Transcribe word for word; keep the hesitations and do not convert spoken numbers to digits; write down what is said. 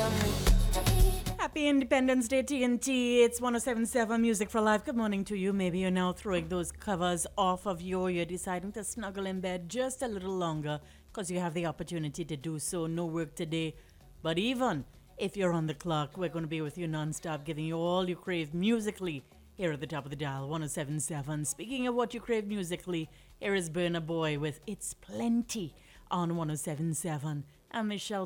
Happy Independence Day, T N T. It's one oh seven point seven Music for Life. Good morning to you. Maybe you're now throwing those covers off of you. You're deciding to snuggle in bed just a little longer because you have the opportunity to do so. No work today. But even if you're on the clock, we're going to be with you nonstop, giving you all you crave musically here at the top of the dial, one oh seven point seven. Speaking of what you crave musically, here is Burna Boy with It's Plenty on one oh seven point seven. And Michelle